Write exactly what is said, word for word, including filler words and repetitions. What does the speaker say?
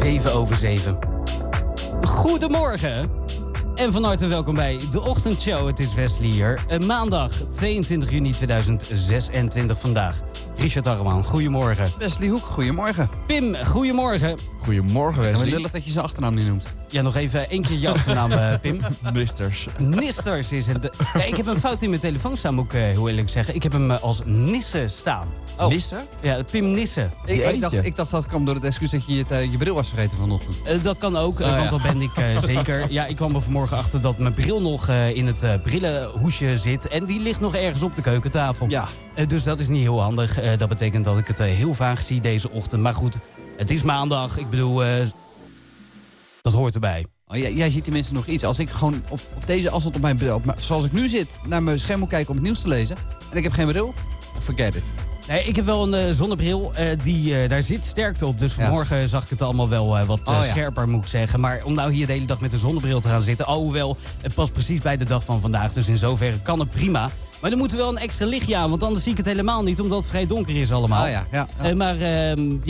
zeven over zeven. Goedemorgen en van harte welkom bij de ochtendshow. Het is Wesley hier. Maandag tweeëntwintig juni tweeduizend zesentwintig vandaag. Richard Arman, goedemorgen. Wesley Hoek, goedemorgen. Pim, goedemorgen. Goedemorgen, Wesley. En wat lullig dat je zijn achternaam niet noemt. Ja, nog even één keer je achternaam, uh, Pim. Nisters. Nisters is het. Ja, ik heb een fout in mijn telefoon staan, moet ik uh, heel eerlijk zeggen. Ik heb hem uh, als Nisse staan. Oh. Nisse? Ja, Pim Nisse. Ik, ik, dacht, ik dacht dat kwam door het excuus dat je je, uh, je bril was vergeten vanochtend. Uh, dat kan ook, uh, Oh, want ja. dat ben ik uh, zeker. Ja, ik kwam er vanmorgen achter dat mijn bril nog uh, in het uh, brillenhoesje zit. En die ligt nog ergens op de keukentafel. Ja. Uh, dus dat is niet heel handig. Uh, dat betekent dat ik het uh, heel vaag zie deze ochtend. Maar goed, het is maandag. Ik bedoel, uh, dat hoort erbij. Oh, jij, jij ziet tenminste nog iets. Als ik gewoon op, op deze afstand op mijn bril, op mijn- zoals ik nu zit, naar mijn scherm moet kijken om het nieuws te lezen. En ik heb geen bril, forget it. Nee, ik heb wel een uh, zonnebril, uh, die, uh, daar zit sterkte op. Dus vanmorgen ja. zag ik het allemaal wel uh, wat uh, Oh, ja. scherper, moet ik zeggen. Maar om nou hier de hele dag met een zonnebril te gaan zitten... alhoewel, het past precies bij de dag van vandaag. Dus in zoverre kan het prima. Maar er moet wel een extra lichtje aan, want anders zie ik het helemaal niet... omdat het vrij donker is allemaal. Oh ja, ja, ja. Uh, maar... Uh,